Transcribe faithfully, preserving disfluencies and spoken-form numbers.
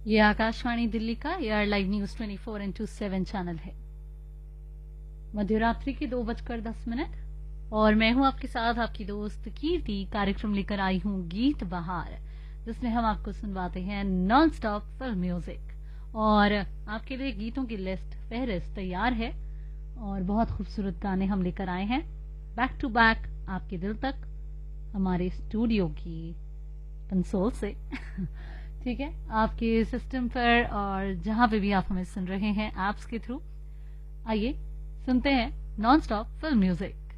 ये आकाशवाणी दिल्ली का air live news twenty four into seven channel है। मध्यरात्रि के दो बजकर दस मिनट और मैं हूं आपके साथ आपकी दोस्त कीर्ति। कार्यक्रम लेकर आई हूं गीत बहार, जिसमें हम आपको सुनवाते हैं नॉन स्टॉप फिल्म म्यूजिक। और आपके लिए गीतों की लिस्ट फहरिस्त तैयार है और बहुत खूबसूरत गाने हम लेकर आए हैं बैक टू बैक आपके दिल तक हमारे स्टूडियो की कंसोल से। ठीक है, आपके सिस्टम पर और जहां पे भी आप हमें सुन रहे हैं ऐप्स के थ्रू। आइए सुनते हैं नॉन स्टॉप फिल्म म्यूजिक।